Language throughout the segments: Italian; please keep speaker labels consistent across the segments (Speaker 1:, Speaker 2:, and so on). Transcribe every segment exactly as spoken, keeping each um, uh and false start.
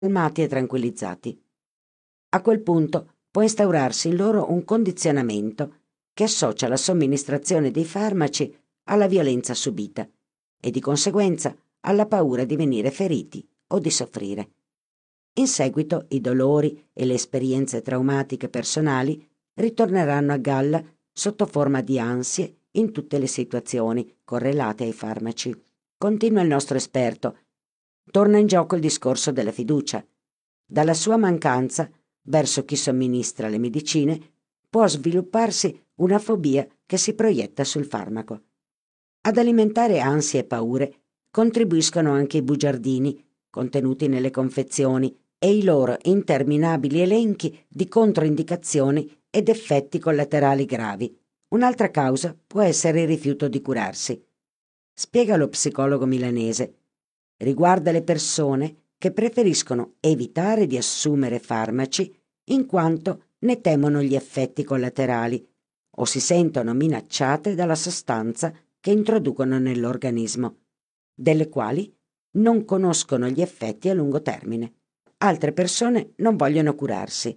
Speaker 1: calmati e tranquillizzati. A quel punto può instaurarsi in loro un condizionamento che associa la somministrazione dei farmaci alla violenza subita e di conseguenza alla paura di venire feriti o di soffrire. In seguito i dolori e le esperienze traumatiche personali ritorneranno a galla sotto forma di ansie in tutte le situazioni correlate ai farmaci. Continua il nostro esperto. Torna in gioco il discorso della fiducia. Dalla sua mancanza verso chi somministra le medicine può svilupparsi una fobia che si proietta sul farmaco. Ad alimentare ansie e paure contribuiscono anche i bugiardini contenuti nelle confezioni e i loro interminabili elenchi di controindicazioni ed effetti collaterali gravi. Un'altra causa può essere il rifiuto di curarsi. Spiega lo psicologo milanese. Riguarda le persone che preferiscono evitare di assumere farmaci in quanto ne temono gli effetti collaterali o si sentono minacciate dalla sostanza che introducono nell'organismo, delle quali non conoscono gli effetti a lungo termine. Altre persone non vogliono curarsi,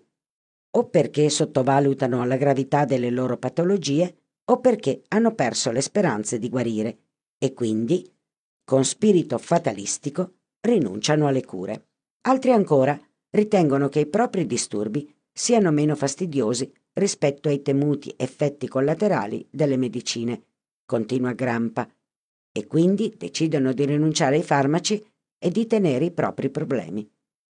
Speaker 1: o perché sottovalutano la gravità delle loro patologie o perché hanno perso le speranze di guarire e quindi, con spirito fatalistico, rinunciano alle cure. Altri ancora ritengono che i propri disturbi siano meno fastidiosi rispetto ai temuti effetti collaterali delle medicine, continua Grampa, e quindi decidono di rinunciare ai farmaci e di tenere i propri problemi.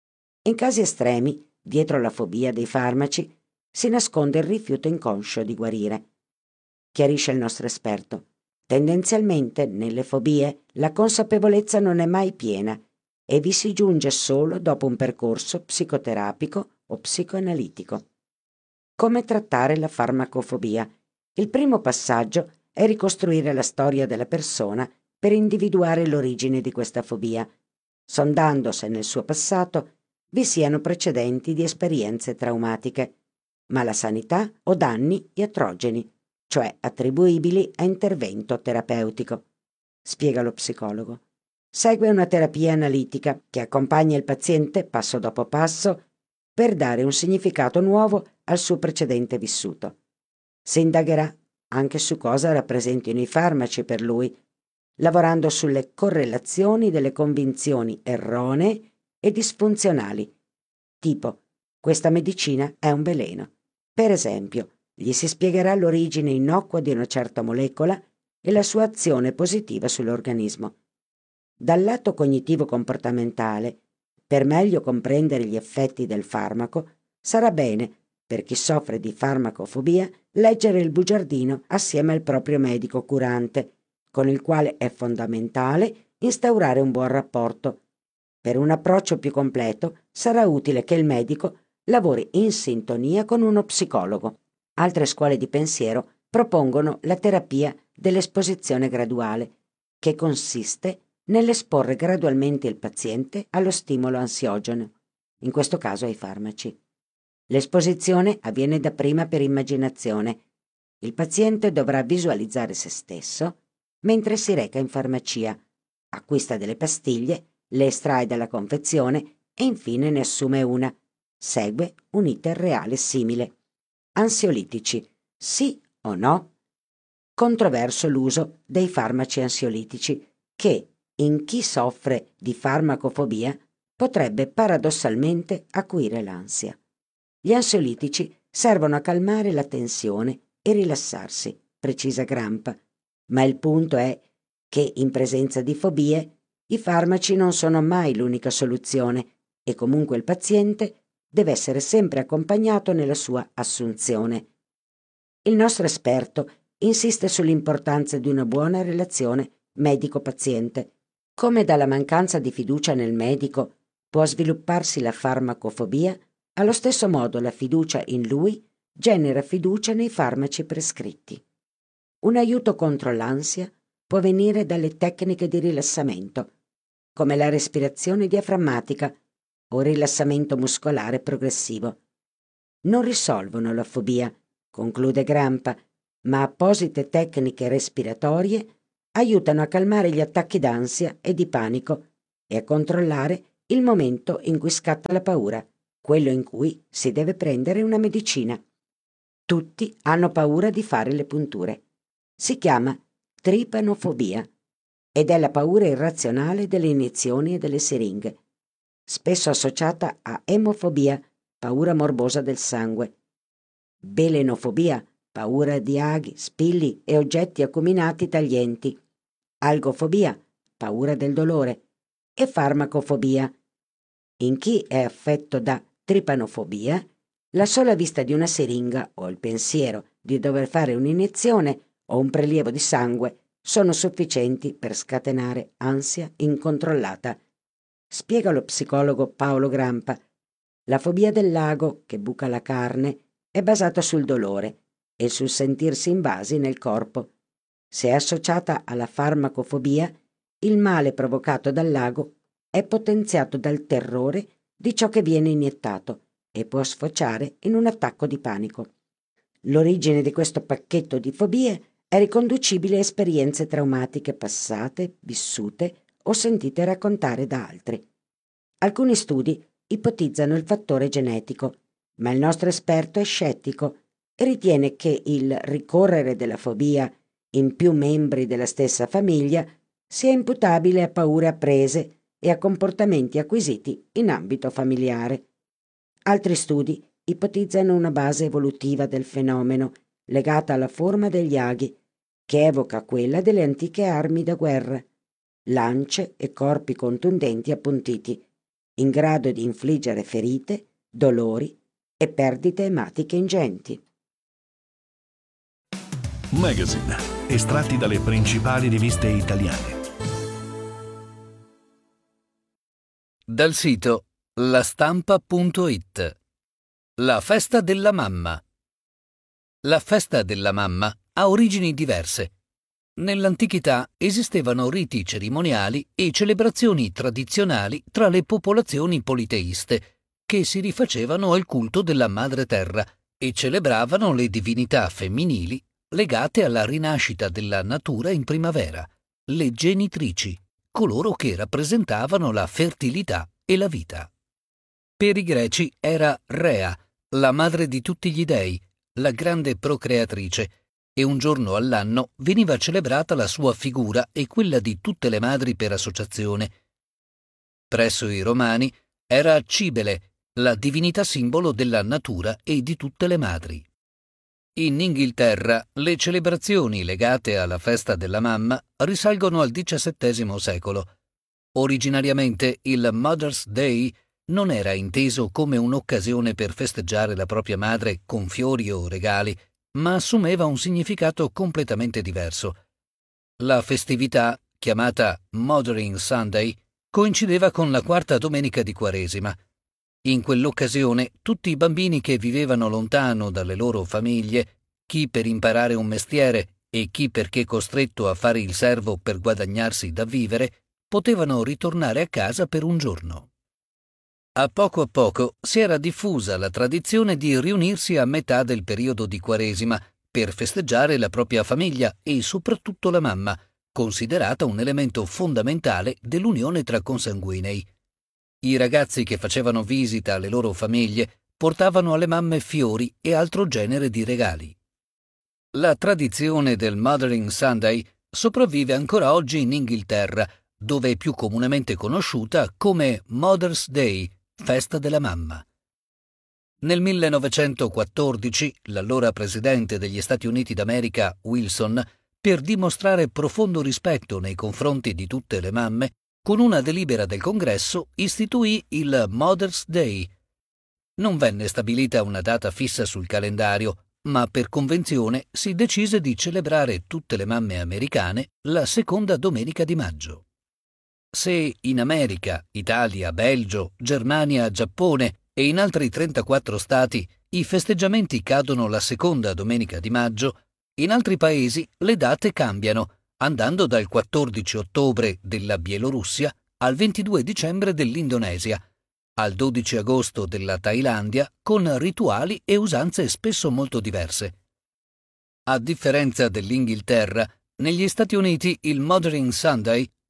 Speaker 1: In casi estremi, dietro la fobia dei farmaci, si nasconde il rifiuto inconscio di guarire. Chiarisce il nostro esperto. Tendenzialmente, nelle fobie, la consapevolezza non è mai piena e vi si giunge solo dopo un percorso psicoterapico o psicoanalitico. Come trattare la farmacofobia? Il primo passaggio è ricostruire la storia della persona per individuare l'origine di questa fobia, sondando se nel suo passato vi siano precedenti di esperienze traumatiche, malasanità o danni iatrogeni, cioè attribuibili a intervento terapeutico. Spiega lo psicologo. Segue una terapia analitica che accompagna il paziente passo dopo passo per dare un significato nuovo al suo precedente vissuto. Si indagherà anche su cosa rappresentino i farmaci per lui, lavorando sulle correlazioni delle convinzioni erronee e disfunzionali, tipo questa medicina è un veleno. Per esempio, gli si spiegherà l'origine innocua di una certa molecola e la sua azione positiva sull'organismo. Dal lato cognitivo-comportamentale, per meglio comprendere gli effetti del farmaco, sarà bene, per chi soffre di farmacofobia, leggere il bugiardino assieme al proprio medico curante, con il quale è fondamentale instaurare un buon rapporto. Per un approccio più completo sarà utile che il medico lavori in sintonia con uno psicologo. Altre scuole di pensiero propongono la terapia dell'esposizione graduale, che consiste nell'esporre gradualmente il paziente allo stimolo ansiogeno, in questo caso ai farmaci. L'esposizione avviene dapprima per immaginazione. Il paziente dovrà visualizzare se stesso mentre si reca in farmacia, acquista delle pastiglie, le estrae dalla confezione e infine ne assume una. Segue un iter reale simile. Ansiolitici, sì o no? Controverso l'uso dei farmaci ansiolitici che, in chi soffre di farmacofobia, potrebbe paradossalmente acuire l'ansia. Gli ansiolitici servono a calmare la tensione e rilassarsi, precisa Grampa, ma il punto è che in presenza di fobie i farmaci non sono mai l'unica soluzione e comunque il paziente deve essere sempre accompagnato nella sua assunzione. Il nostro esperto insiste sull'importanza di una buona relazione medico-paziente. Come dalla mancanza di fiducia nel medico può svilupparsi la farmacofobia, allo stesso modo la fiducia in lui genera fiducia nei farmaci prescritti. Un aiuto contro l'ansia può venire dalle tecniche di rilassamento, come la respirazione diaframmatica o rilassamento muscolare progressivo. Non risolvono la fobia, conclude Grampa, ma apposite tecniche respiratorie aiutano a calmare gli attacchi d'ansia e di panico e a controllare il momento in cui scatta la paura, quello in cui si deve prendere una medicina. Tutti hanno paura di fare le punture. Si chiama tripanofobia ed è la paura irrazionale delle iniezioni e delle siringhe, spesso associata a emofobia, paura morbosa del sangue, belenofobia, paura di aghi, spilli e oggetti acuminati taglienti, algofobia, paura del dolore, e farmacofobia. In chi è affetto da tripanofobia, la sola vista di una siringa o il pensiero di dover fare un'iniezione o un prelievo di sangue sono sufficienti per scatenare ansia incontrollata. Spiega lo psicologo Paolo Grampa. La fobia del lago, che buca la carne, è basata sul dolore e sul sentirsi invasi nel corpo. Se è associata alla farmacofobia, il male provocato dal lago è potenziato dal terrore di ciò che viene iniettato e può sfociare in un attacco di panico. L'origine di questo pacchetto di fobie è riconducibile a esperienze traumatiche passate, vissute o sentite raccontare da altri. Alcuni studi ipotizzano il fattore genetico, ma il nostro esperto è scettico e ritiene che il ricorrere della fobia in più membri della stessa famiglia sia imputabile a paure apprese e a comportamenti acquisiti in ambito familiare. Altri studi ipotizzano una base evolutiva del fenomeno legata alla forma degli aghi, che evoca quella delle antiche armi da guerra, lance e corpi contundenti appuntiti, in grado di infliggere ferite, dolori e perdite ematiche ingenti.
Speaker 2: Magazine, estratti dalle principali riviste italiane.
Speaker 3: Dal sito lastampa punto it. La festa della mamma. La festa della mamma ha origini diverse. Nell'antichità esistevano riti cerimoniali e celebrazioni tradizionali tra le popolazioni politeiste che si rifacevano al culto della madre terra e celebravano le divinità femminili legate alla rinascita della natura in primavera, le genitrici, coloro che rappresentavano la fertilità e la vita. Per i greci era Rea, la madre di tutti gli dei, la grande procreatrice, e un giorno all'anno veniva celebrata la sua figura e quella di tutte le madri per associazione. Presso i Romani era Cibele, la divinità simbolo della natura e di tutte le madri. In Inghilterra le celebrazioni legate alla festa della mamma risalgono al diciassettesimo secolo. Originariamente il Mother's Day non era inteso come un'occasione per festeggiare la propria madre con fiori o regali, ma assumeva un significato completamente diverso. La festività, chiamata Mothering Sunday, coincideva con la quarta domenica di Quaresima. In quell'occasione tutti i bambini che vivevano lontano dalle loro famiglie, chi per imparare un mestiere e chi perché costretto a fare il servo per guadagnarsi da vivere, potevano ritornare a casa per un giorno. A poco a poco si era diffusa la tradizione di riunirsi a metà del periodo di Quaresima per festeggiare la propria famiglia e soprattutto la mamma, considerata un elemento fondamentale dell'unione tra consanguinei. I ragazzi che facevano visita alle loro famiglie portavano alle mamme fiori e altro genere di regali. La tradizione del Mothering Sunday sopravvive ancora oggi in Inghilterra, dove è più comunemente conosciuta come Mother's Day, festa della mamma. Nel millenovecentoquattordici, l'allora presidente degli Stati Uniti d'America, Wilson, per dimostrare profondo rispetto nei confronti di tutte le mamme, con una delibera del Congresso istituì il Mother's Day. Non venne stabilita una data fissa sul calendario, ma per convenzione si decise di celebrare tutte le mamme americane la seconda domenica di maggio. Se in America, Italia, Belgio, Germania, Giappone e in altri trentaquattro stati i festeggiamenti cadono la seconda domenica di maggio, in altri paesi le date cambiano, andando dal quattordici ottobre della Bielorussia al ventidue dicembre dell'Indonesia, al dodici agosto della Thailandia, con rituali e usanze spesso molto diverse. A differenza dell'Inghilterra, negli Stati Uniti il Mothering Sunday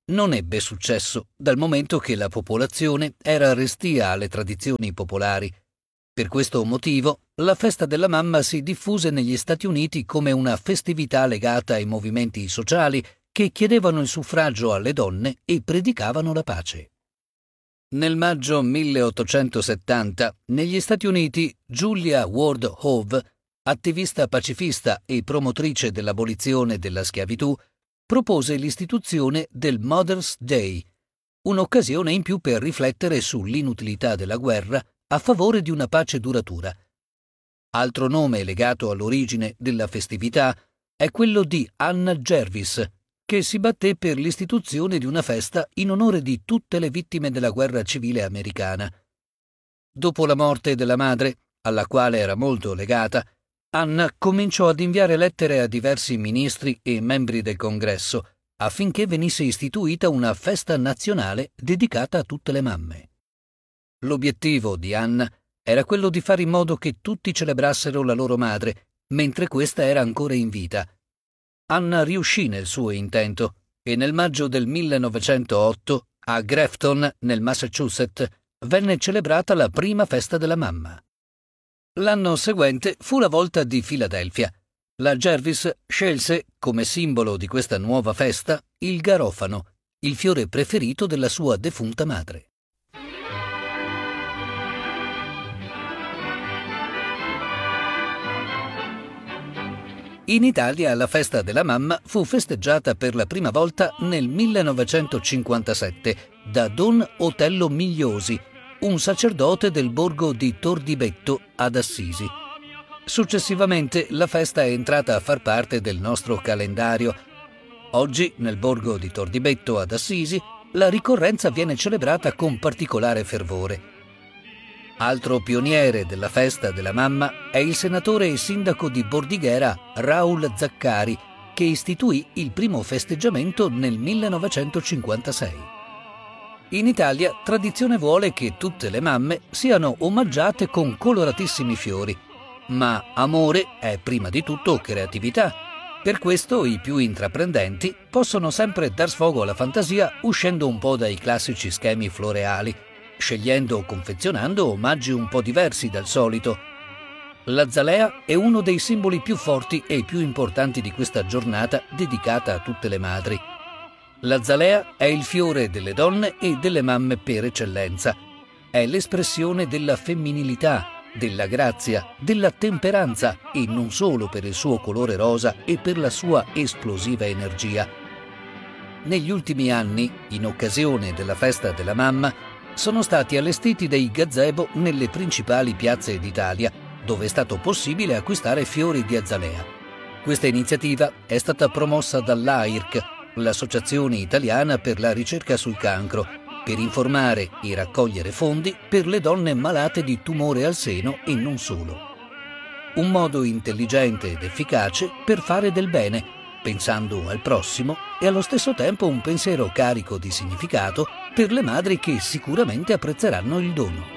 Speaker 3: non ebbe successo, dal momento che la popolazione era restia alle tradizioni popolari. Per questo motivo, la festa della mamma si diffuse negli Stati Uniti come una festività legata ai movimenti sociali che chiedevano il suffragio alle donne e predicavano la pace. Nel maggio milleottocentosettanta, negli Stati Uniti, Julia Ward Howe, attivista pacifista e promotrice dell'abolizione della schiavitù, propose l'istituzione del Mother's Day, un'occasione in più per riflettere sull'inutilità della guerra a favore di una pace duratura. Altro nome legato all'origine della festività è quello di Anna Jervis, che si batté per l'istituzione di una festa in onore di tutte le vittime della guerra civile americana. Dopo la morte della madre, alla quale era molto legata, Anna cominciò ad inviare lettere a diversi ministri e membri del Congresso affinché venisse istituita una festa nazionale dedicata a tutte le mamme. L'obiettivo di Anna era quello di fare in modo che tutti celebrassero la loro madre, mentre questa era ancora in vita. Anna riuscì nel suo intento e nel maggio del millenovecentootto, a Grafton, nel Massachusetts, venne celebrata la prima festa della mamma. L'anno seguente fu la volta di Filadelfia. La Jervis scelse, come simbolo di questa nuova festa, il garofano, il fiore preferito della sua defunta madre. In Italia la festa della mamma fu festeggiata per la prima volta nel millenovecentocinquantasette da Don Otello Migliosi, un sacerdote del borgo di Tordibetto ad Assisi. Successivamente la festa è entrata a far parte del nostro calendario. Oggi, nel borgo di Tordibetto ad Assisi, la ricorrenza viene celebrata con particolare fervore. Altro pioniere della festa della mamma è il senatore e sindaco di Bordighera Raul Zaccari, che istituì il primo festeggiamento nel millenovecentocinquantasei. In Italia, tradizione vuole che tutte le mamme siano omaggiate con coloratissimi fiori, ma amore è prima di tutto creatività. Per questo i più intraprendenti possono sempre dar sfogo alla fantasia uscendo un po' dai classici schemi floreali, scegliendo o confezionando omaggi un po' diversi dal solito. L'azalea è uno dei simboli più forti e più importanti di questa giornata dedicata a tutte le madri. L'azalea è il fiore delle donne e delle mamme per eccellenza. È l'espressione della femminilità, della grazia, della temperanza e non solo per il suo colore rosa e per la sua esplosiva energia. Negli ultimi anni, in occasione della festa della mamma, sono stati allestiti dei gazebo nelle principali piazze d'Italia, dove è stato possibile acquistare fiori di azalea. Questa iniziativa è stata promossa dall'A I R C, l'Associazione Italiana per la Ricerca sul Cancro, per informare e raccogliere fondi per le donne malate di tumore al seno e non solo. Un modo intelligente ed efficace per fare del bene, pensando al prossimo e allo stesso tempo un pensiero carico di significato per le madri che sicuramente apprezzeranno il dono.